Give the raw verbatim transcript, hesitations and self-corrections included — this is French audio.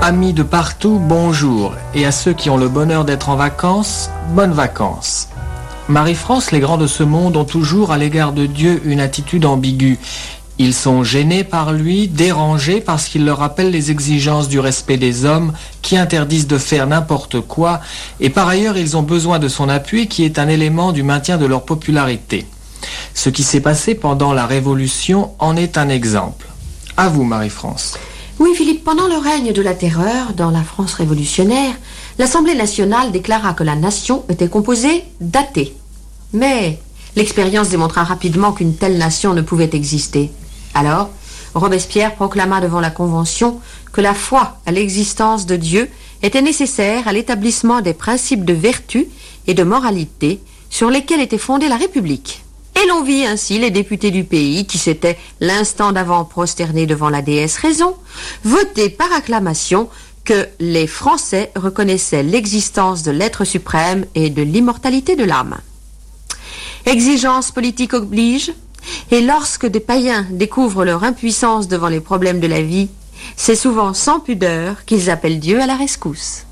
Amis de partout, bonjour. Et à ceux qui ont le bonheur d'être en vacances, bonnes vacances. Marie-France, les grands de ce monde ont toujours à l'égard de Dieu une attitude ambiguë. Ils sont gênés par lui, dérangés parce qu'il leur rappelle les exigences du respect des hommes qui interdisent de faire n'importe quoi, et par ailleurs ils ont besoin de son appui qui est un élément du maintien de leur popularité. Ce qui s'est passé pendant la Révolution en est un exemple. À vous, Marie-France. Oui, Philippe, pendant le règne de la terreur, dans la France révolutionnaire, l'Assemblée nationale déclara que la nation était composée d'athées. Mais l'expérience démontra rapidement qu'une telle nation ne pouvait exister. Alors, Robespierre proclama devant la Convention que la foi à l'existence de Dieu était nécessaire à l'établissement des principes de vertu et de moralité sur lesquels était fondée la République. Et l'on vit ainsi les députés du pays, qui s'étaient l'instant d'avant prosternés devant la déesse Raison, voter par acclamation que les Français reconnaissaient l'existence de l'être suprême et de l'immortalité de l'âme. Exigence politique oblige, et lorsque des païens découvrent leur impuissance devant les problèmes de la vie, c'est souvent sans pudeur qu'ils appellent Dieu à la rescousse.